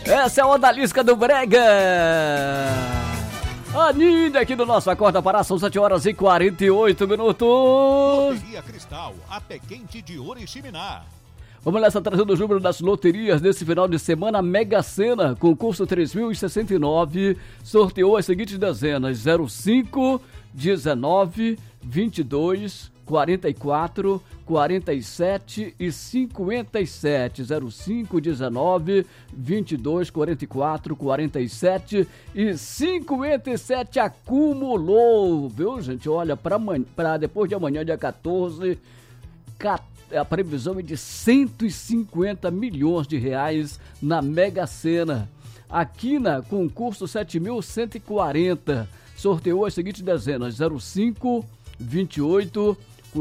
Essa é a odalisca do Brega. Aninha aqui do nosso Acorda Pará, são 7h48. Loteria Cristal, a pé quente de Oriximiná. Vamos nessa trazendo os números das loterias desse final de semana. Mega Sena, concurso 3069, sorteou as seguintes dezenas: 05, 19, 22, 44, 47 e 57. 05, 19, 22, 44, 47 e 57 acumulou, viu, gente? Olha, para depois de amanhã, dia 14, a previsão é de 150 milhões de reais na Mega Sena. Aqui na concurso 7.140, sorteou as seguintes dezenas: 05, 28,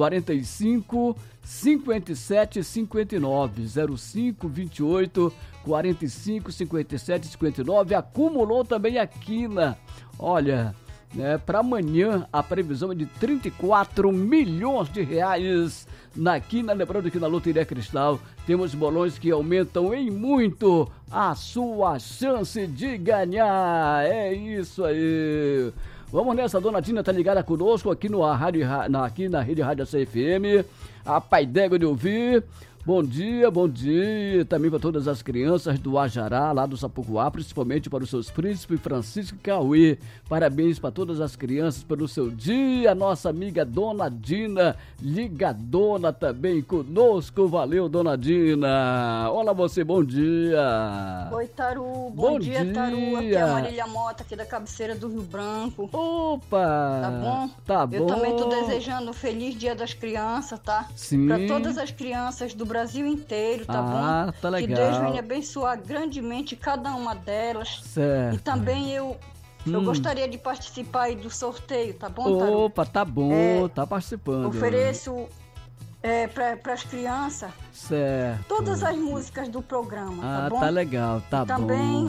45, 57 e 59. 05, 28, 45, 57 e 59. Acumulou também a quina. Olha, para amanhã a previsão é de 34 milhões de reais na quina. Lembrando que na Loteria Cristal temos bolões que aumentam em muito a sua chance de ganhar. É isso aí. Vamos nessa, a dona Dina tá ligada conosco aqui aqui na Rede Rádio CFM, a pai d'égua de ouvir. Bom dia também para todas as crianças do Ajará, lá do Sapucuá, principalmente para os seus príncipes Francisco e Cauê. Parabéns para todas as crianças pelo seu dia. Nossa amiga Dona Dina, ligadona também conosco. Valeu, Dona Dina. Olá você, bom dia. Oi, Taru. Bom dia, Taru. Aqui é a Marília Mota, aqui da cabeceira do Rio Branco. Opa! Tá bom? Tá bom. Eu também tô desejando um feliz Dia das Crianças, tá? Sim. Para todas as crianças do Brasil inteiro, tá bom? Tá legal. Que Deus venha abençoar grandemente cada uma delas. Certo. E também eu gostaria de participar aí do sorteio, tá bom, Taru? Opa, tá bom, tá participando. Ofereço para as crianças, certo, todas as músicas do programa, tá bom? Tá legal, tá e também, bom.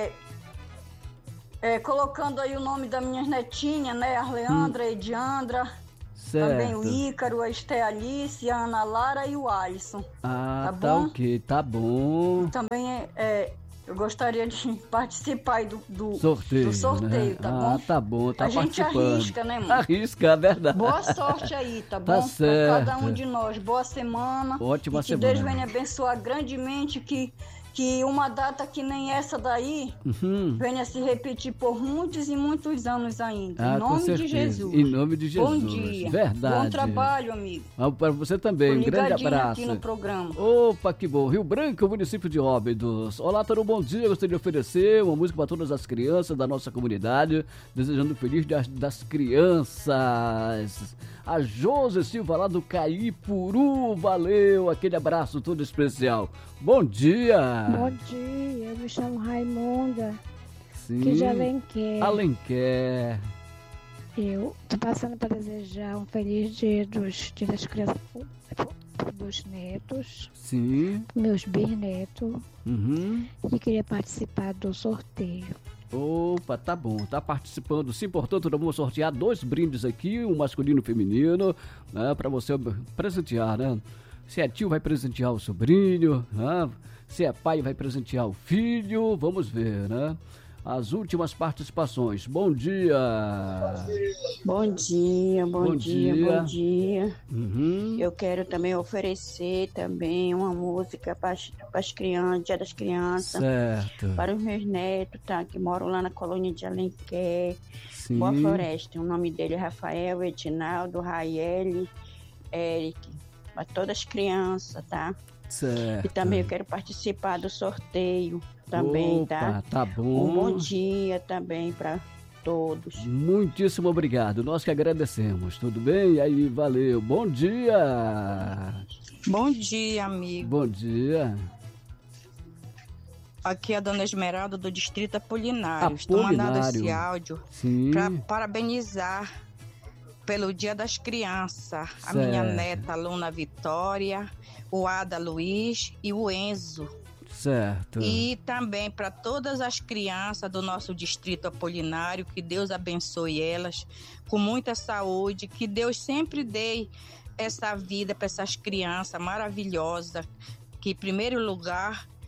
colocando aí o nome das minhas netinhas, né? A Leandra, a Ediandra, certo. Também o Ícaro, a Esté Alice, a Ana Lara e o Alisson. Tá bom? ok, tá bom. Também eu gostaria de participar aí do sorteio, né? Tá Bom? Tá bom, tá a gente participando. arrisca, né, mano? Arrisca, é verdade. Boa sorte aí, tá bom? Tá certo. Pra cada um de nós. Boa semana. Ótima que semana. Deus venha abençoar grandemente, que uma data que nem essa daí venha se repetir por muitos e muitos anos ainda. Em nome de Jesus. Em nome de Jesus. Bom dia. Verdade. Bom trabalho, amigo. Para você também. Um grande abraço. Aqui no programa. Opa, que bom. Rio Branco, município de Óbidos. Olá, todo bom dia. Gostaria de oferecer uma música para todas as crianças da nossa comunidade. Desejando feliz Dia das Crianças. A Josi Silva lá do Caipuru. Valeu. Aquele abraço todo especial. Bom dia. Bom dia, eu me chamo Raimunda, Sim. que de Alenquer. Alenquer. Eu tô passando para desejar um feliz dia das crianças, dos netos, Sim. meus bisnetos, e queria participar do sorteio. Opa, tá bom, tá participando sim, portanto nós vamos sortear 2 brindes aqui, um masculino e um feminino, né, para você presentear, né? Se é tio, vai presentear o sobrinho, né? Se é pai, vai presentear o filho, vamos ver, né? As últimas participações. Bom dia! Bom dia. Eu quero também oferecer também uma música para as crianças, Dia das Crianças. Certo. Para os meus netos, tá? Que moram lá na colônia de Alenquer. Sim. Boa Floresta. O nome dele é Rafael, Edinaldo, Raiele, Eric. Para todas as crianças, tá? Certo. E também eu quero participar do sorteio também, Opa, tá bom. Um bom dia também para todos. Muitíssimo obrigado. Nós que agradecemos. Tudo bem? E aí, valeu. Bom dia. Bom dia, amigo. Bom dia. Aqui é a dona Esmeralda do Distrito Apolinário. Estou mandando esse áudio para parabenizar pelo Dia das Crianças, a minha neta Luna Vitória, o Ada Luiz e o Enzo. Certo. E também para todas as crianças do nosso Distrito Apolinário, que Deus abençoe elas com muita saúde, que Deus sempre dê essa vida para essas crianças maravilhosas, que em primeiro lugar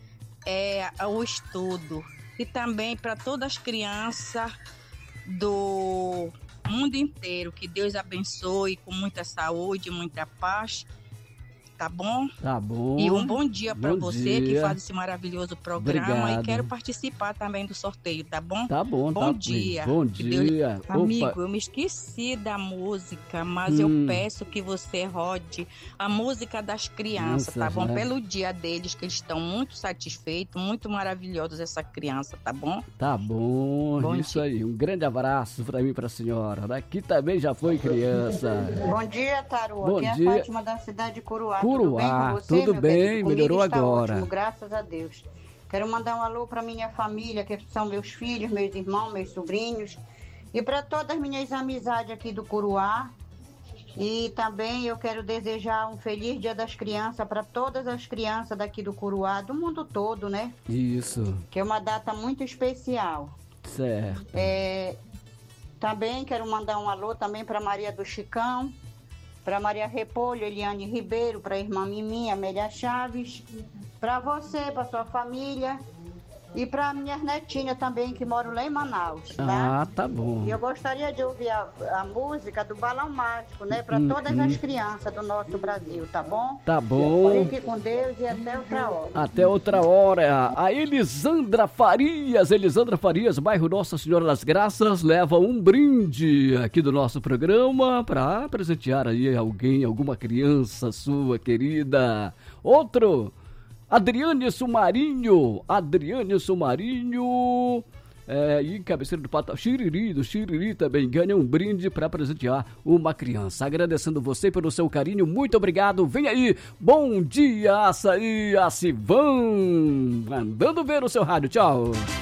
o estudo. E também para todas as crianças do mundo inteiro. Que Deus abençoe com muita saúde, muita paz. Tá bom? Tá bom. E um bom dia para você dia. que faz esse maravilhoso programa. Obrigado. E quero participar também do sorteio, tá bom? Tá bom, bom tá dia. Bom Que dia. Deus... Amigo, eu me esqueci da música, mas eu peço que você rode a música das crianças, tá bom? Pelo dia deles, que eles estão muito satisfeitos, muito maravilhosos essa criança, tá bom? Tá bom, Bom isso dia. aí. Um grande abraço pra mim e pra senhora. Daqui também já foi criança. Bom dia, Tarô. Bom Aqui dia. é a Fátima da cidade de Curuá. Curuá, tudo tudo bem, bem, Comigo melhorou está agora. Ótimo, graças a Deus. Quero mandar um alô para minha família, que são meus filhos, meus irmãos, meus sobrinhos. E para todas as minhas amizades aqui do Curuá. E também eu quero desejar um feliz Dia das Crianças para todas as crianças daqui do Curuá, do mundo todo, né? Isso. Que é uma data muito especial. Certo. Também quero mandar um alô também para Maria do Chicão, para Maria Repolho, Eliane Ribeiro, para a irmã Miminha, Amélia Chaves, para você, para sua família e para minhas netinhas também, que moram lá em Manaus, tá? Ah, tá bom. E eu gostaria de ouvir a música do Balão Mágico, né? Para todas as crianças do nosso Brasil, tá bom? Tá bom. Fique com Deus e até outra hora. Até outra hora. A Elisandra Farias, bairro Nossa Senhora das Graças, leva um brinde aqui do nosso programa para presentear aí alguém, alguma criança sua querida. Outro, Adriane Sumarinho, e cabeceira do Pato Xiriri também ganha um brinde para presentear uma criança. Agradecendo você pelo seu carinho, muito obrigado. Vem aí, bom dia, Açaí, Acivão, mandando ver o seu rádio, tchau.